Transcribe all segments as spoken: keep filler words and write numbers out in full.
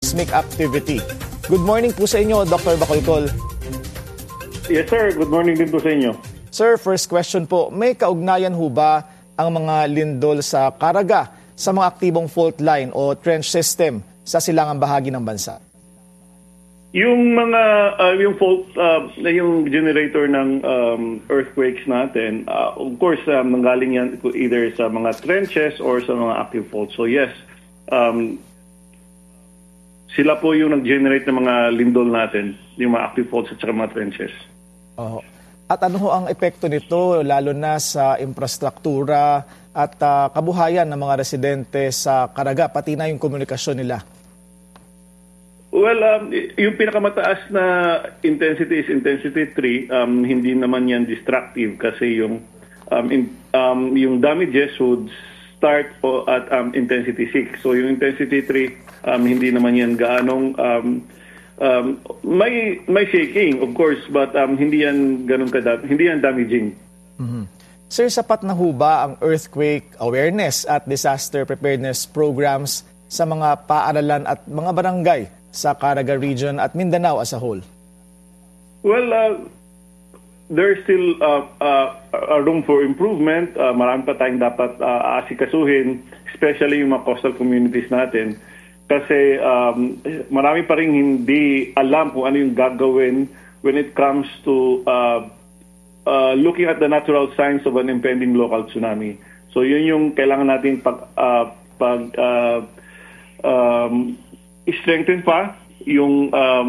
seismic activity. Good morning po sa inyo, Doctor Bacolcol. Yes sir, good morning din po sa inyo. Sir, first question po, may kaugnayan ho ba ang mga lindol sa Caraga sa mga aktibong fault line o trench system sa silangang bahagi ng bansa? Yung mga uh, yung fault uh, yung generator ng um, earthquakes natin, uh, of course um, nanggaling yan either sa mga trenches or sa mga active faults. So yes, um, sila po yung nag-generate ng mga lindol natin, yung mga active faults at saka mga trenches. Oh. At ano ho ang epekto nito lalo na sa infrastruktura at uh, kabuhayan ng mga residente sa Caraga, pati na yung komunikasyon nila? Well, um, yung pinakamataas na intensity is intensity three. Um, hindi naman yan destructive kasi yung um, in, um, yung damages would start po at um, intensity six. So yung intensity three, um, hindi naman yan gaanong um, Um, may may shaking of course, but um, hindi yan ganun kada, hindi yan damaging. Mm-hmm. Sir, sapat na ho ba ang earthquake awareness at disaster preparedness programs sa mga paaralan at mga barangay sa Caraga region at Mindanao as a whole? Well, uh, there's still uh, uh, a room for improvement. Uh, marami pa tayong dapat uh, aasikasuhin, especially yung mga coastal communities natin. Kasi um, marami pa rin hindi alam kung ano yung gagawin when it comes to uh, uh, looking at the natural signs of an impending local tsunami. So yun yung kailangan natin pag, uh, pag uh, um, strengthen pa yung um,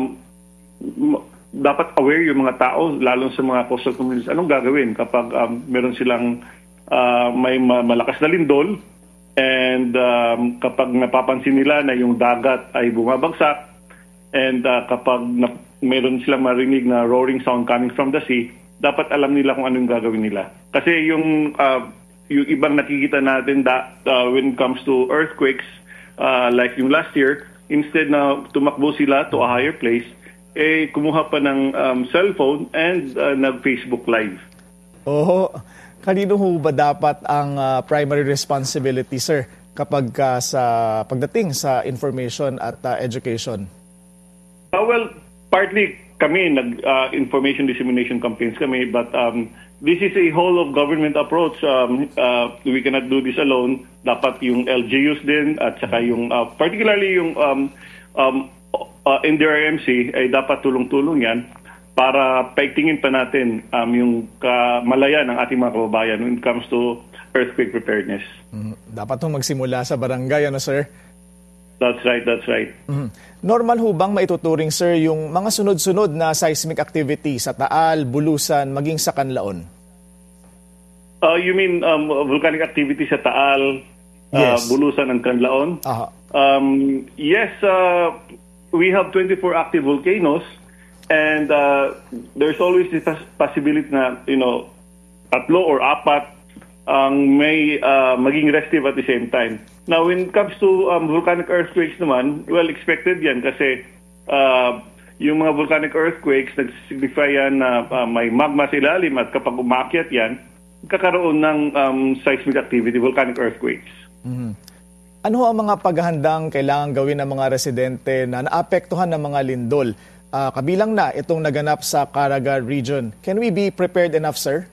dapat aware yung mga tao, lalo sa mga coastal communities. Anong gagawin kapag um, meron silang uh, may malakas na lindol? And um, kapag napapansin nila na yung dagat ay bumabagsak and uh, kapag na, meron silang marinig na roaring sound coming from the sea, dapat alam nila kung anong gagawin nila. Kasi yung, uh, yung ibang nakikita natin that, uh, when it comes to earthquakes, uh, like yung last year, instead na tumakbo sila to a higher place, eh kumuha pa ng um, cellphone and uh, nag-Facebook Live. Oo. Kanino ho ba dapat ang uh, primary responsibility, sir, kapag uh, sa pagdating sa information at uh, education? Uh, well, partly kami, nag-information uh, dissemination campaigns kami, but um, this is a whole of government approach. Um, uh, we cannot do this alone. Dapat yung L G Us din at saka yung, uh, particularly yung um, um, uh, N D R M C, ay dapat tulong-tulong yan para paigtingin pa natin um, yung kamalayan ng ating mga kababayan when it comes to earthquake preparedness. Mm, dapat hong magsimula sa barangay, ano sir? That's right, that's right. Mm. Normal ho bang maituturing, sir, yung mga sunod-sunod na seismic activity sa Taal, Bulusan, maging sa Canlaon? Uh, you mean um, volcanic activity sa Taal, yes. uh, Bulusan, and Canlaon? Aha. Um, yes, uh, we have twenty-four active volcanoes. And uh, there's always this possibility na, you know, tatlo or apat ang may uh, maging restive at the same time. Now, when it comes to um, volcanic earthquakes naman, well, expected yan kasi uh, yung mga volcanic earthquakes, nag-signify yan na uh, may magma sa ilalim at kapag umakyat yan, kakaroon ng um, seismic activity, volcanic earthquakes. Mm-hmm. Ano ang mga paghahandang kailangan gawin ng mga residente na naapektuhan ng mga lindol? Uh, kabilang na itong naganap sa Caraga region. Can we be prepared enough, sir?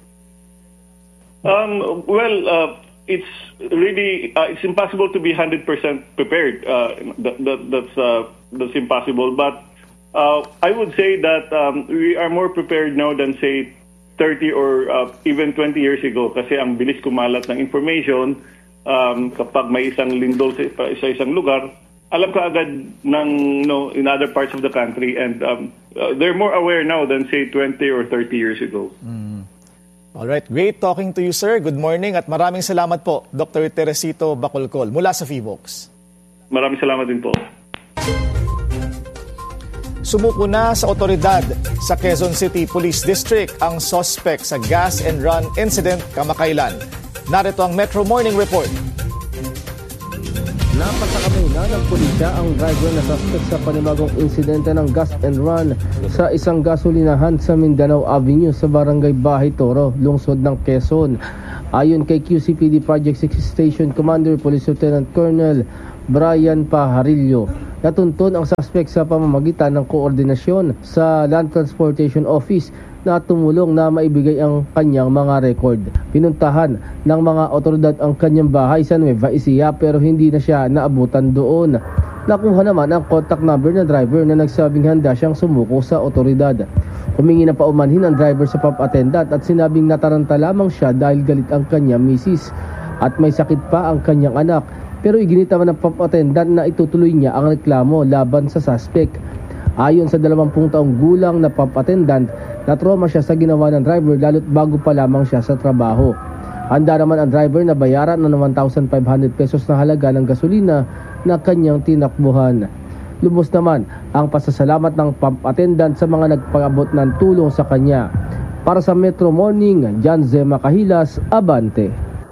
Um, well, uh, it's really uh, it's impossible to be one hundred percent prepared. Uh, that, that, that's uh, that's impossible. But uh, I would say that um, we are more prepared now than say thirty or uh, even twenty years ago. Kasi ang bilis kumalat ng information. Um, kapag may isang lindol sa, sa isang lugar, alam ka agad ng no in other parts of the country, and um, uh, they're more aware now than say twenty or thirty years ago. Mm. All right, great talking to you, sir. Good morning at maraming salamat po, Doctor Teresito Bacolcol mula sa Fivox. Maraming salamat din po. Sumuko na sa otoridad sa Quezon City Police District ang suspect sa gas and run incident kamakailan. Narito ang Metro Morning Report. Napasakamay na ng pulisya ang driver na suspect sa panibagong insidente ng gas and run sa isang gasolinahan sa Mindanao Avenue sa Barangay Bahay Toro, lungsod ng Quezon. Ayon kay Q C P D Project six Station Commander Police Lieutenant Colonel Brian Pajarillo, Natuntun ang suspect sa pamamagitan ng koordinasyon sa Land Transportation Office na tumulong na maibigay ang kanyang mga record. Pinuntahan ng mga otoridad ang kanyang bahay sa Nueva Ecija pero hindi na siya naabutan doon. Nakuha naman ang contact number ng driver na nagsabing handa siyang sumuko sa otoridad. Humingi na paumanhin ang driver sa pub attendant at sinabing nataranta lamang siya dahil galit ang kanyang misis at may sakit pa ang kanyang anak. Pero iginit naman ng pub attendant na itutuloy niya ang reklamo laban sa suspect. Ayon sa dalawampung taong gulang na pub attendant, na-trauma siya sa ginawa ng driver lalo't bago pa lamang siya sa trabaho. Handa naman ang driver na bayaran ng one thousand five hundred pesos na halaga ng gasolina na kanyang tinakbuhan. Lubos naman ang pasasalamat ng pub attendant sa mga nagpabot ng tulong sa kanya. Para sa Metro Morning, Janze Makahilas, Abante.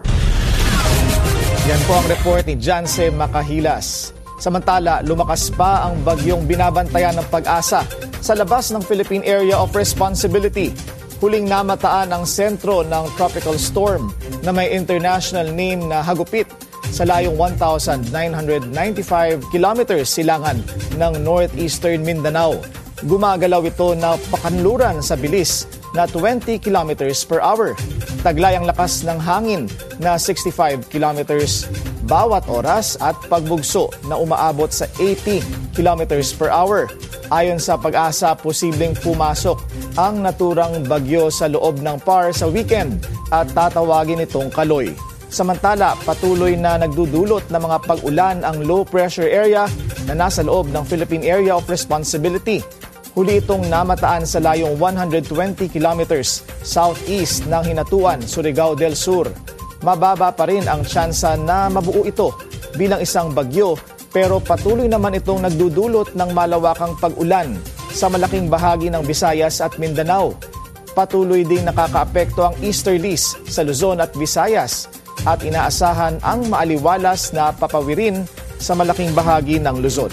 Yan po ang report ni Janse Makahilas. Samantala, lumakas pa ang bagyong binabantayan ng Pag-asa sa labas ng Philippine Area of Responsibility. Huling namataan ang sentro ng tropical storm na may international name na Hagupit sa layong one thousand nine hundred ninety-five kilometers silangan ng northeastern Mindanao. Gumagalaw ito na pakanluran sa bilis na twenty kilometers per hour. Taglay ang lakas ng hangin na sixty-five kilometers bawat oras at pagbugso na umaabot sa eighty kilometers per hour. Ayon sa Pag-asa, posibleng pumasok ang naturang bagyo sa loob ng P A R sa weekend at tatawagin itong Kaloy. Samantala, patuloy na nagdudulot ng mga pag-ulan ang low pressure area na nasa loob ng Philippine Area of Responsibility. Huli itong namataan sa layong one hundred twenty kilometers southeast ng Hinatuan, Surigao del Sur. Mababa pa rin ang tsansa na mabuo ito bilang isang bagyo pero patuloy naman itong nagdudulot ng malawakang pag-ulan sa malaking bahagi ng Visayas at Mindanao. Patuloy ding nakakaapekto ang easterlies sa Luzon at Visayas at inaasahan ang maaliwalas na papawirin sa malaking bahagi ng Luzon.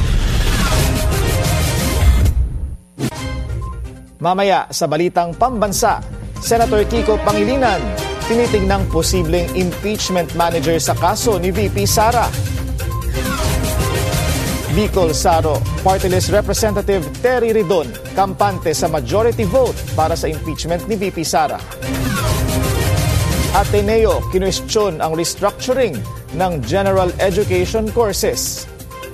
Mamaya sa balitang pambansa, Senator Kiko Pangilinan tinitingnang posibleng impeachment manager sa kaso ni V P Sara. Bicol Saro, Party List Representative Terry Ridon, kampante sa majority vote para sa impeachment ni V P Sara. Ateneo, kinwestiyon ang restructuring ng general education courses.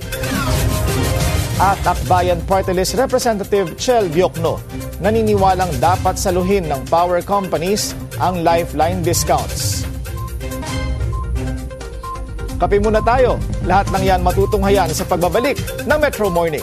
At Akbayan Party List Representative Chel Biokno, naniniwalang dapat saluhin ng power companies ang lifeline discounts. Kape muna tayo. Lahat ng yan matutunghayan sa pagbabalik ng Metro Morning.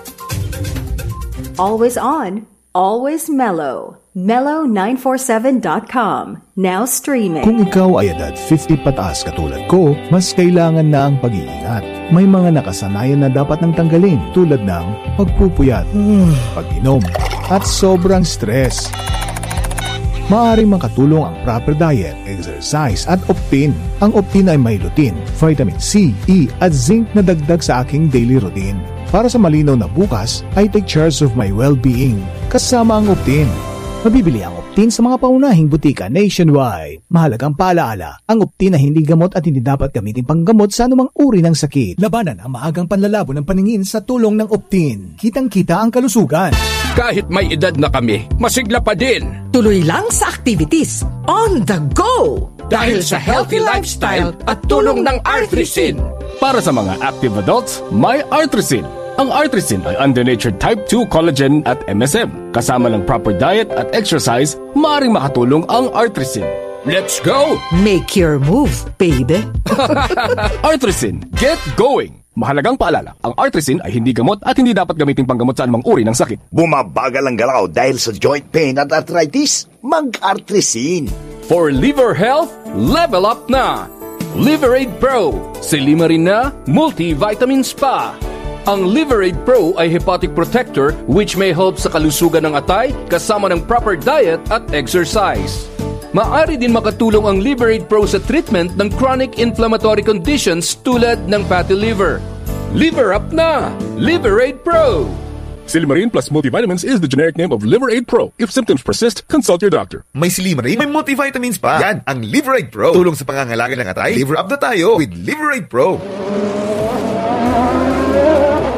Always on, always mellow. mellow nine four seven dot com. Now streaming. Kung ikaw ay edad fifty pataas katulad ko, mas kailangan na ang pag-iingat. May mga nakasanayan na dapat nang tanggalin tulad ng pagpupuyat, pag-inom, at sobrang stress. Maaaring makatulong ang proper diet, exercise at Optin. Ang Optin ay may lutein, vitamin C, E at zinc na dagdag sa aking daily routine. Para sa malinaw na bukas, I take charge of my well-being kasama ang Optin. Mabibili ang Optin sa mga paunahing butika nationwide. Mahalagang paalaala, ang Optin ay hindi gamot at hindi dapat gamitin panggamot sa anumang uri ng sakit. Labanan ang maagang panlalabo ng paningin sa tulong ng Optin. Kitang-kita ang kalusugan. Kahit may edad na kami, masigla pa din. Tuloy lang sa activities. On the go! Dahil sa healthy lifestyle at tulong ng Arthrisin. Para sa mga active adults, may Arthrisin. Ang Arthrisin ay under-natured type two collagen at M S M. Kasama ng proper diet at exercise, maaaring makatulong ang Arthrisin. Let's go! Make your move, baby! Arthrisin, get going! Mahalagang paalala, ang Arthrisin ay hindi gamot at hindi dapat gamitin panggamot sa anumang uri ng sakit. Bumabagal ang galaw dahil sa joint pain at arthritis? Mag-Arthrisin! For liver health, level up na! Liverade Pro, Silimarin na multivitamins pa! Ang Liverade Pro ay hepatic protector which may help sa kalusugan ng atay kasama ng proper diet at exercise. Maaari din makatulong ang Liverade Pro sa treatment ng chronic inflammatory conditions tulad ng fatty liver. Liver up na! Liverade Pro! Silimarin plus multivitamins is the generic name of Liverade Pro. If symptoms persist, consult your doctor. May Silimarin, may multivitamins pa. Yan, ang Liverade Pro. Tulong sa pangangalaga ng atay. Liver up na tayo with Liverade Pro.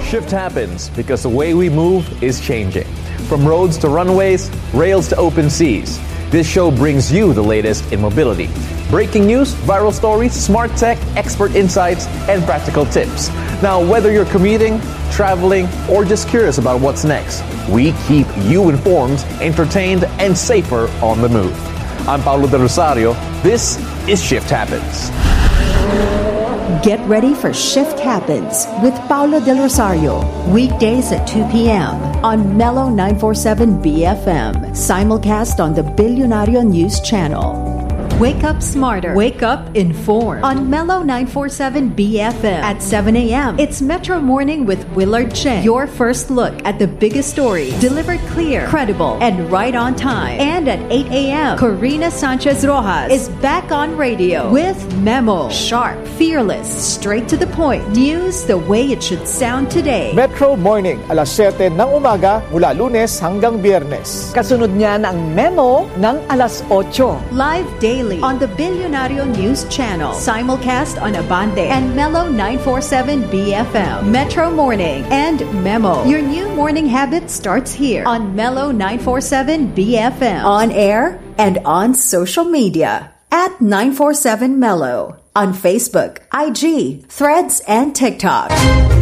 Shift happens because the way we move is changing. From roads to runways, rails to open seas. This show brings you the latest in mobility. Breaking news, viral stories, smart tech, expert insights, and practical tips. Now, whether you're commuting, traveling, or just curious about what's next, we keep you informed, entertained, and safer on the move. I'm Paulo Del Rosario. This is Shift Happens. Get ready for Shift Happens with Paulo Del Rosario. Weekdays at two p.m. on Mellow nine forty-seven B F M. Simulcast on the Billionario News Channel. Wake up smarter. Wake up informed. On Mellow nine forty-seven B F M at seven a.m. It's Metro Morning with Willard Cheng. Your first look at the biggest stories. Delivered clear, credible, and right on time. And at eight a.m., Corina Sanchez Rojas is back on radio with Memo. Sharp, fearless, straight to the point. News the way it should sound today. Metro Morning, alas siyete ng umaga mula Lunes hanggang Biyernes. Kasunod niyan ang Memo ng alas otso. Live daily on the Billionario News Channel. Simulcast on Abante and Mellow nine forty-seven B F M. Metro Morning and Memo. Your new morning habit starts here on Mellow nine forty-seven B F M. On air and on social media at nine forty-seven Mellow. On Facebook, I G, Threads, and TikTok.